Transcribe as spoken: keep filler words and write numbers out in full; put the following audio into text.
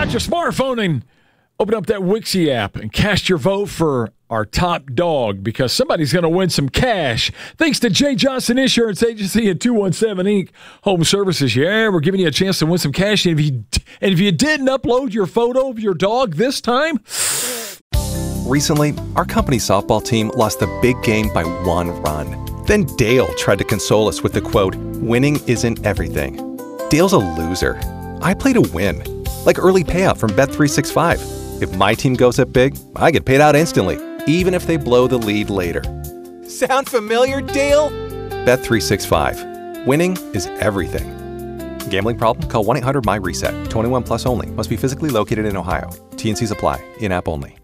out your smartphone and open up that Wixie app and cast your vote for our top dog because somebody's going to win some cash. Thanks to Jay Johnson Insurance Agency and two one seven Incorporated Home Services. Yeah, we're giving you a chance to win some cash. And if you, and if you didn't upload your photo of your dog this time... Recently, our company's softball team lost the big game by one run. Then Dale tried to console us with the quote, "Winning isn't everything." Dale's a loser. I play to win. Like early payout from Bet three sixty-five. If my team goes up big, I get paid out instantly, even if they blow the lead later. Sound familiar, Dale? Bet three sixty-five. Winning is everything. Gambling problem? Call one eight hundred M Y RESET. twenty-one plus only. Must be physically located in Ohio. T and Cs apply. In-app only.